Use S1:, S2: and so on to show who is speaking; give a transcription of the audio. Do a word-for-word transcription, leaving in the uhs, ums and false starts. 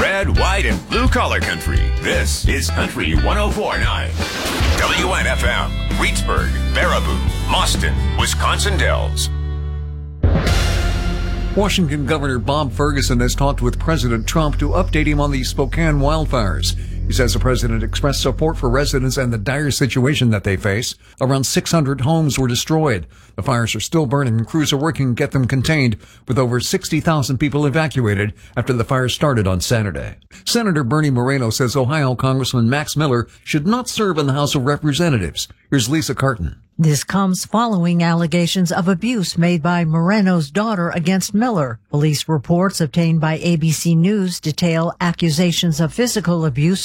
S1: Red, white, and blue collar country. This is Country one oh four point nine. W N F M, Reedsburg, Baraboo, Mauston, Wisconsin Dells.
S2: Washington Governor Bob Ferguson has talked with President Trump to update him on the Spokane wildfires. He says the president expressed support for residents and the dire situation that they face. Around six hundred homes were destroyed. The fires are still burning and crews are working to get them contained, with over sixty thousand people evacuated after the fire started on Saturday. Senator Bernie Moreno says Ohio Congressman Max Miller should not serve in the House of Representatives. Here's Lisa Carton.
S3: This comes following allegations of abuse made by Moreno's daughter against Miller. Police reports obtained by A B C News detail accusations of physical abuse